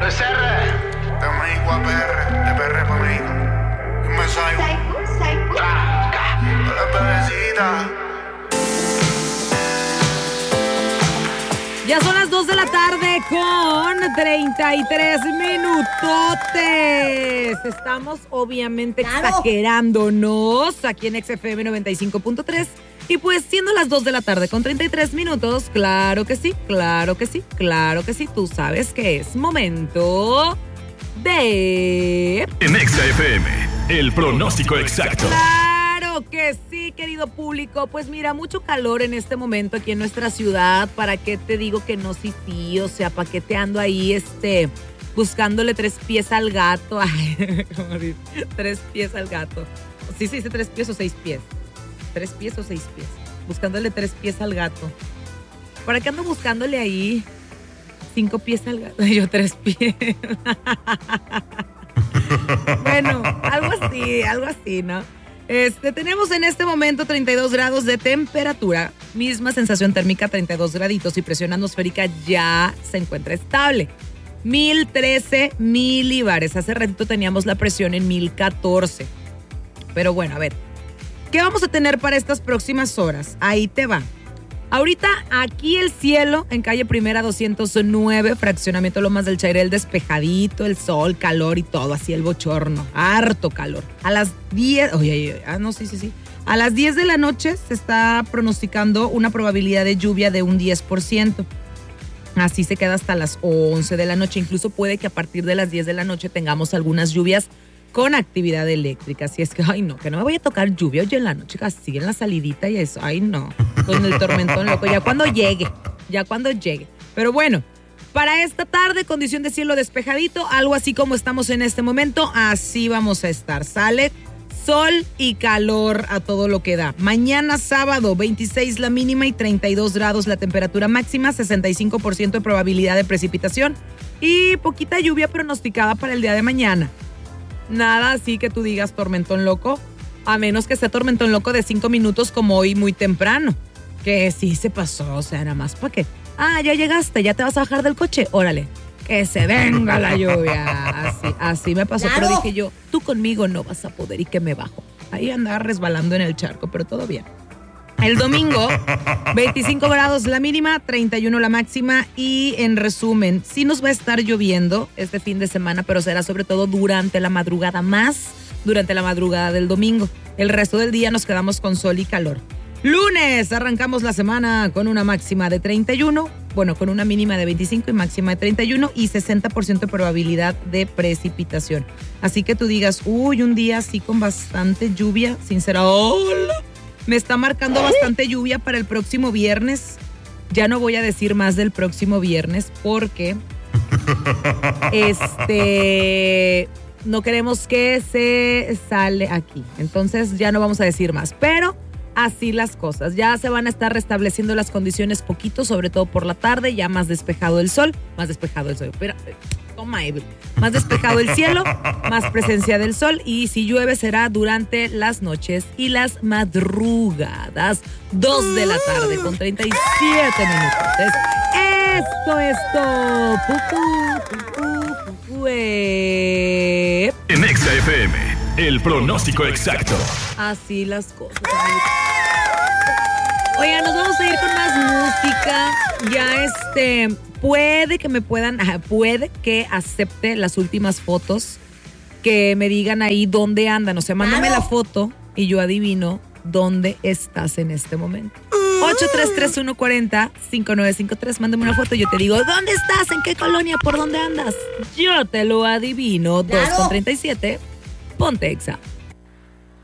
De México a PR, de PR para México. Un mensaje. Hola, bebecita. Ya son las 2 de la tarde con 33 minutotes. Estamos obviamente exagerándonos aquí en XFM 95.3. Y pues siendo las 2 de la tarde con 33 minutos, claro que sí, claro que sí, claro que sí. Tú sabes que es momento de... En XFM, el pronóstico exacto. Claro que sí, querido público. Pues mira, mucho calor en este momento aquí en nuestra ciudad. ¿Para qué te digo que no? Sí, o sea, ¿para qué te ando ahí, buscándole 3 pies al gato? Ay, ¿cómo dice? 3 pies al gato. Sí, se dice 3 pies o 6 pies. 3 pies o 6 pies. Buscándole 3 pies al gato. ¿Para qué ando buscándole ahí 5 pies al gato? Yo 3 pies. Bueno, algo así, ¿no? Tenemos en este momento 32 grados de temperatura, misma sensación térmica, 32 graditos, y presión atmosférica ya se encuentra estable. 1013 milibares. Hace ratito teníamos la presión en 1014. Pero bueno, a ver, ¿qué vamos a tener para estas próximas horas? Ahí te va. Ahorita aquí el cielo en calle Primera 209, fraccionamiento Lomas del Chairel, despejadito, el sol, calor y todo, así el bochorno, harto calor. A las 10, a las 10 de la noche se está pronosticando una probabilidad de lluvia de un 10%. Así se queda hasta las 11 de la noche, incluso puede que a partir de las 10 de la noche tengamos algunas lluvias con actividad eléctrica. Así es que, ay no, que no me voy a tocar lluvia hoy en la noche, así en la salidita y eso, ay no, con el tormentón loco, ya cuando llegue. Pero bueno, para esta tarde, condición de cielo despejadito, algo así como estamos en este momento, así vamos a estar. Sale sol y calor a todo lo que da. Mañana sábado, 26 la mínima y 32 grados la temperatura máxima, 65% de probabilidad de precipitación y poquita lluvia pronosticada para el día de mañana. Nada así que tú digas tormentón loco, a menos que sea tormentón loco de 5 minutos como hoy muy temprano, que sí se pasó, o sea, nada más para que, ya llegaste, ya te vas a bajar del coche, órale, que se venga la lluvia, así me pasó, claro. Pero dije yo, tú conmigo no vas a poder y que me bajo, ahí andaba resbalando en el charco, pero todo bien. El domingo, 25 grados la mínima, 31 la máxima y en resumen, sí nos va a estar lloviendo este fin de semana, pero será sobre todo durante la madrugada, más durante la madrugada del domingo. El resto del día nos quedamos con sol y calor. Lunes, arrancamos la semana con una máxima de 31, con una mínima de 25 y máxima de 31 y 60% de probabilidad de precipitación. Así que tú digas, un día así con bastante lluvia, hola. Me está marcando bastante lluvia para el próximo viernes. Ya no voy a decir más del próximo viernes porque no queremos que se sale aquí. Entonces ya no vamos a decir más. Pero así las cosas. Ya se van a estar restableciendo las condiciones poquito, sobre todo por la tarde, ya más despejado el sol. Pero, toma, Evelyn. Más despejado el cielo, más presencia del sol y si llueve será durante las noches y las madrugadas. 2 de la tarde con 37 minutos. Esto. En XFM, el pronóstico exacto. Así las cosas. Oigan, nos vamos a ir con más música. Ya puede que acepte las últimas fotos, que me digan ahí dónde andan. O sea, mándame la foto y yo adivino dónde estás en este momento. 833-140-5953. Mándame una foto y yo te digo, ¿dónde estás? ¿En qué colonia? ¿Por dónde andas? Yo te lo adivino. 2:37. Ponte Exa.